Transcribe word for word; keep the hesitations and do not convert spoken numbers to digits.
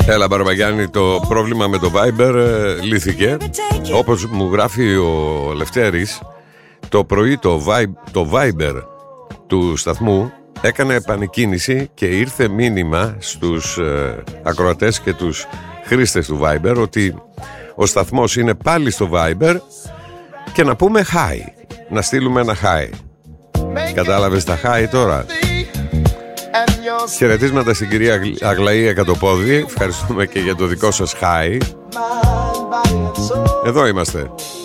Έλα Μπαρμπαγιάννη, το πρόβλημα με το Viber ε, λύθηκε. Όπως μου γράφει ο Λευτέρης, το πρωί το, Vibe, το Viber του σταθμού έκανε επανεκκίνηση και ήρθε μήνυμα στους ε, ακροατές και τους χρήστες του Viber ότι ο σταθμός είναι πάλι στο Viber και να πούμε hi, να στείλουμε ένα hi. Κατάλαβες τα hi τώρα? Χαιρετίσματα στην κυρία Αγλαή Εκατοπόδη. Ευχαριστούμε και για το δικό σας hi. Εδώ είμαστε.